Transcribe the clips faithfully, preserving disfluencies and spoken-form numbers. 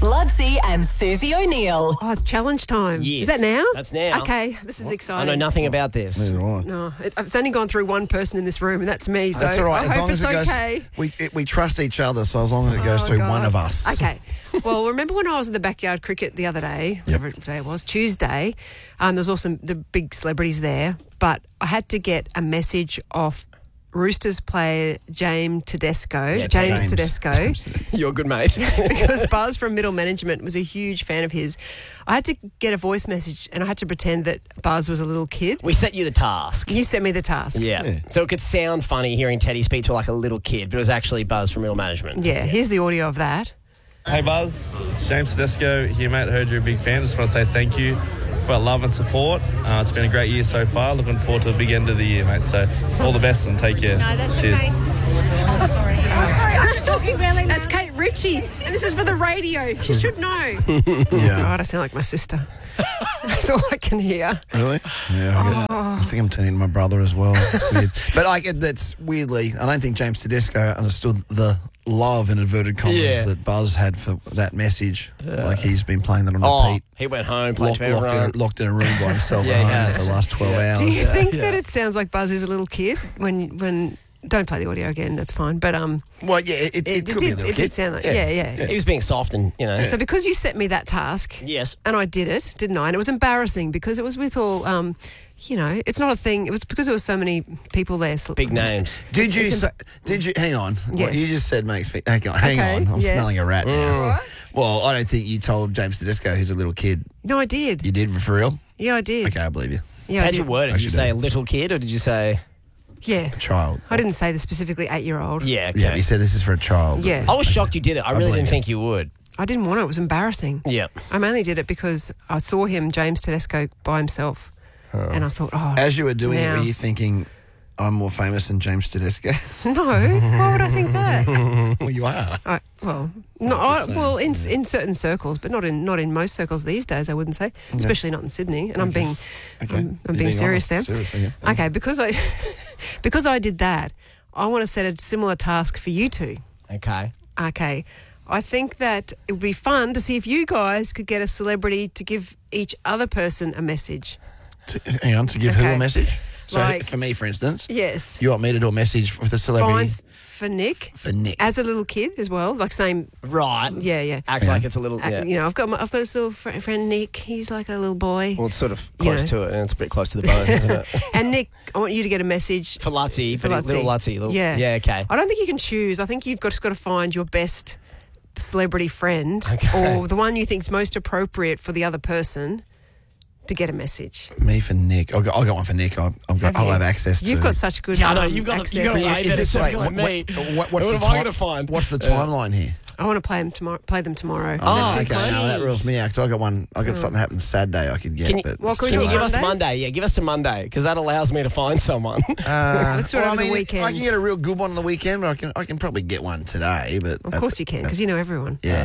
Lutzi and Susie O'Neill. Oh, it's challenge time. Yes. Is that now? That's now. Okay, this is I exciting. know nothing about this. Neither do I. No, it, it's only gone through one person in this room, and that's me. So That's all right. I as hope long it's as it goes, okay. we it, we trust each other, so as long as it goes Oh, through God. one of us. Okay. Well, remember when I was in the backyard cricket the other day, whatever day it was, Tuesday, um, there was also the big celebrities there, but I had to get a message off Roosters player James Tedesco, Yeah, James, James. Tedesco, James. You're a good mate. because Buzz from Middle Management was a huge fan of his. I had to get a voice message and I had to pretend that Buzz was a little kid. We set you the task. You sent me the task. Yeah. Yeah. So it could sound funny hearing Teddy speak to like a little kid, but it was actually Buzz from Middle Management. Yeah, here's the audio of that. Hey Buzz, it's James Tedesco here, mate. I heard you're a big fan. Just want to say thank you for our love and support. Uh, it's been a great year so far. Looking forward to the big end of the year, mate. So all the best and take care. No, that's Cheers. okay. Oh, sorry. Oh, sorry. I'm just talking really That's loud. Kate Ritchie, and this is for the radio. She should know. Yeah. God, I sound like my sister. That's all I can hear. Really? Yeah. I, get- Oh. I think I'm turning into my brother as well. It's weird. But like, it- that's weirdly, I don't think James Tedesco understood the love in inverted commas Yeah. that Buzz had for that message. Like he's been playing that on Oh, repeat. he went home, played Locked, for locked, everyone. in a, locked in a room by himself Yeah, at he home has. for the last twelve Yeah. hours. Do you think yeah. that it sounds like Buzz is a little kid when when? Don't play the audio again. That's fine. But um, Well, yeah, it, it, it, it could did. be a little It did kid. sound like yeah, yeah. He was being soft and, you know. So because you set me that task, Yes. and I did it, didn't I? And it was embarrassing because it was with all, um, you know, it's not a thing. It was because there was so many people there. So- Big names. Did It's- you? it's Say, did you? Hang on. What Yes. you just said makes me. Hang on. Hang Okay, on. I'm yes. smelling a rat now. Mm. What? Well, I don't think you told James Tedesco he's a little kid. No, I did. You did for real? Yeah, I did. Okay, I believe you. Yeah, I How'd did. you word it? I Did you should say do. a little kid or did you say... Yeah. Child. I didn't say the specifically eight-year-old. Yeah, okay. Yeah, but you said this is for a child. Yes. I was shocked you did it. I really believe didn't you. think you would. I didn't want it. It was embarrassing. Yeah. I mainly did it because I saw him, James Tedesco, by himself. And I thought, oh, As you were doing now. it, were you thinking, I'm more famous than James Tedesco? no, why would I think that? Well, you are. I, well, no, just I, saying, well, in in certain circles, but not in not in most circles these days. I wouldn't say, especially not in Sydney. And I'm being, Okay. I'm, I'm You're being serious honest. now. Serious, okay. Okay, because I because I did that, I want to set a similar task for you two. Okay. Okay. I think that it would be fun to see if you guys could get a celebrity to give each other person a message. To, hang on, to give who Okay. a message? So Like- for me, for instance, Yes. you want me to do a message with a celebrity? Fine for Nick. For Nick. As a little kid as well, like same. Right. Yeah, yeah. Act like it's a little... Uh, Yeah. You know, I've got my, I've got this little fr- friend Nick. He's like a little boy. Well, it's sort of You close know. to it, and it's a bit close to the bone, isn't it? And Nick, I want you to get a message For Lutzi, for for Lutzi. little Lutzi. Little, Yeah. Yeah, okay. I don't think you can choose. I think you've got, just got to find your best celebrity friend Okay. or the one you think's most appropriate for the other person to get a message. Me for Nick. I'll go, I'll go one for Nick. I'll, I'll go, Have I'll you? have access to You've got such good Yeah, I know, um, you've got, access. you've got a Yeah, way is better this like- circle than what- me. what- what's What the am I ti- going to find? What's the timeline here? I want to play them tomorrow. Play them tomorrow. Is Oh, that too okay. close? No, that rules me out. 'Cause I got one. I got something happen Saturday. I could get. Can you, but Well, it's can we too do can you it give late. us Monday? Monday? Yeah, give us to Monday, because that allows me to find someone. Uh, Let's do it well, over I the mean, weekend. I can get a real good one on the weekend, but I can I can probably get one today. But Of course you can, because you know everyone. yeah.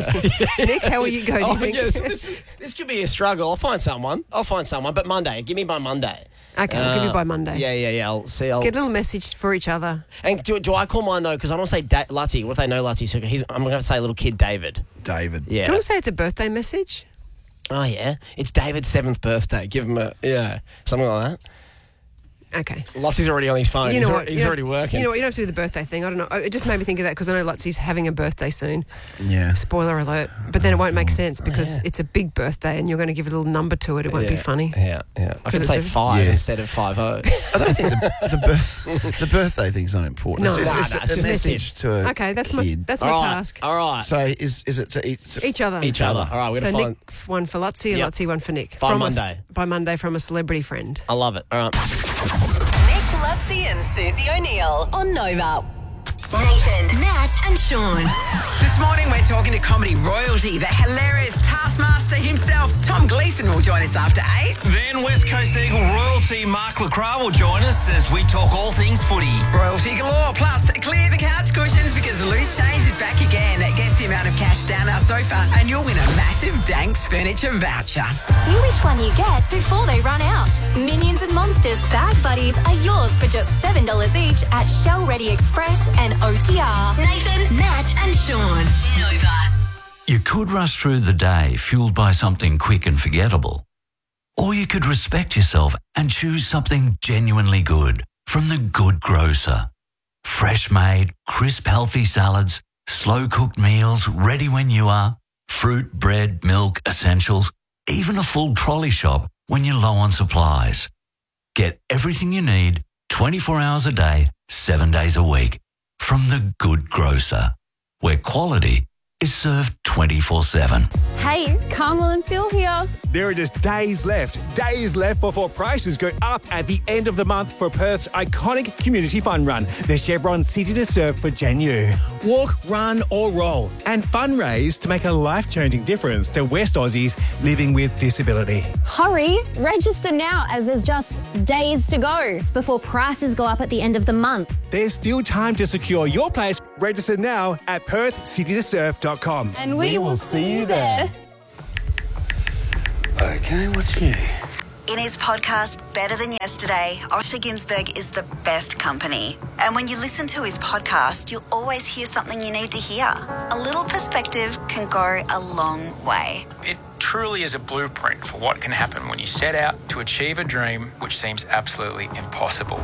Nick, how will you go? Do you Oh, think? yes, this, this could be a struggle. I'll find someone. I'll find someone. But Monday. Give me by Monday. Okay, I'll give you by Monday. Yeah, yeah, yeah. I'll see. I'll, Get a little message for each other. and do, do I call mine, though? Because I don't want to say da- Lutzi. What if they know Lutzi? So he's, I'm going to say little kid David. David. Yeah. Do you want to say it's a birthday message? Oh, yeah. It's David's seventh birthday. Give him a, yeah, something like that. Okay. Lutzi's already on his phone. You he's know al- what? he's you already don't- working. You know what? You don't have to do the birthday thing. I don't know. It just made me think of that because I know Lutzi's having a birthday soon. Yeah. Spoiler alert. But then it won't make sense because yeah. it's a big birthday and you're going to give a little number to it. It won't be Yeah, funny. Yeah, yeah. I could it's say a- five Yeah. instead of five oh. I don't think the the, birth, the birthday thing's not important. No. it's just, Nah, it's nah, a, it's a just message to a Okay, that's my kid. that's my All right, task. all right. So is is it to each Each other. Each other. All right, we're So going to find... Nick, f- one for Lutzi and Yep. Lutzi, one for Nick. By From a s- Monday. by Monday from a celebrity friend. I love it. All right. Nick, Lutzi and Susie O'Neill on Nova. Nathan, Nat and Sean. This morning we're talking to comedy royalty. The hilarious taskmaster himself, Tom Gleeson, will join us after eight. Then West Coast Eagle royalty Mark Lacroix will join us as we talk all things footy. Royalty galore. Plus, clear the couch cushions because Loose Change is back again. Guess the amount of cash down our sofa and you'll win a massive Danks furniture voucher. See which one you get before they run out. Minions and Monsters Bag Buddies are yours for just seven dollars each at Shell Ready Express and O T R. Nathan, Nat and Sean. Nova. You could rush through the day fueled by something quick and forgettable. Or you could respect yourself and choose something genuinely good from The Good Grocer. Fresh made, crisp, healthy salads, slow cooked meals ready when you are, fruit, bread, milk, essentials, even a full trolley shop when you're low on supplies. Get everything you need twenty-four hours a day, seven days a week from The Good Grocer, where quality is served twenty-four seven. Hey, Carmel and Phil here. There are just days left, days left before prices go up at the end of the month for Perth's iconic community fun run, the Chevron City to Surf for January. Walk, run or roll and fundraise to make a life-changing difference to West Aussies living with disability. Hurry, register now as there's just days to go before prices go up at the end of the month. There's still time to secure your place. Register now at perth city to surf dot com. And we, we will see you there. Okay, what's new? In his podcast, Better Than Yesterday, Osher Ginsberg is the best company. And when you listen to his podcast, you'll always hear something you need to hear. A little perspective can go a long way. It truly is a blueprint for what can happen when you set out to achieve a dream which seems absolutely impossible.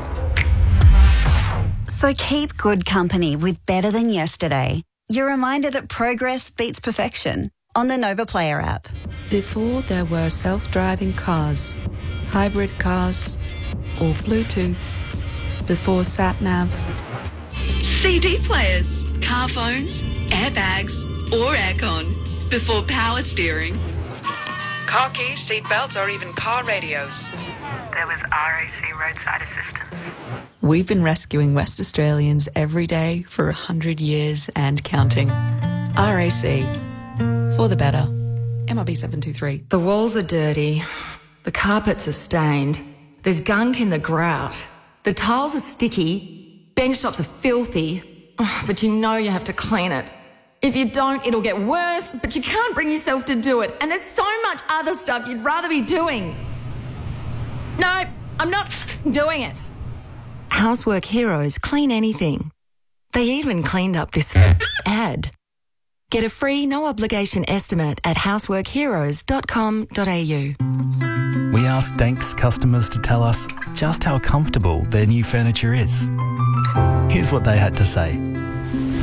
So keep good company with Better Than Yesterday. Your reminder that progress beats perfection on the Nova Player app. Before there were self-driving cars, hybrid cars, or Bluetooth, before sat-nav. C D players, car phones, airbags, or aircon, before power steering. Car keys, seatbelts, or even car radios. There was R A C roadside assistance. We've been rescuing West Australians every day for a hundred years and counting. R A C, for the better. M R B seven two three. The walls are dirty. The carpets are stained. There's gunk in the grout. The tiles are sticky. Bench tops are filthy. Oh, but you know you have to clean it. If you don't, it'll get worse, but you can't bring yourself to do it. And there's so much other stuff you'd rather be doing. No, I'm not doing it. Housework Heroes clean anything. They even cleaned up this ad. Get a free, no-obligation estimate at housework heroes dot com dot a u. We asked Danks customers to tell us just how comfortable their new furniture is. Here's what they had to say.